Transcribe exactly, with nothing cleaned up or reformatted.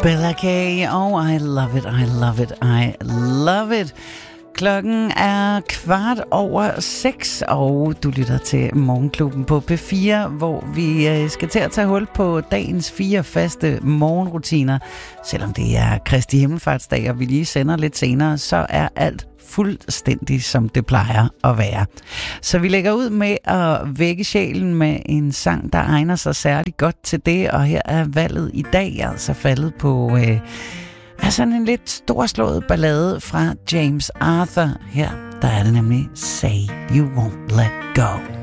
Bella K. Oh, I love it, I love it, I love it. Klokken er kvart over seks, og du lytter til Morgenklubben på P fire, hvor vi skal til at tage hul på dagens fire faste morgenrutiner. Selvom det er Kristi Himmelfartsdag, og vi lige sender lidt senere, så er alt fuldstændig som det plejer at være. Så vi lægger ud med at vække sjælen med en sang, der egner sig særligt godt til det, og her er valget i dag altså faldet på øh, er sådan en lidt storslået ballade fra James Arthur. Her der er det nemlig Say You Won't Let Go.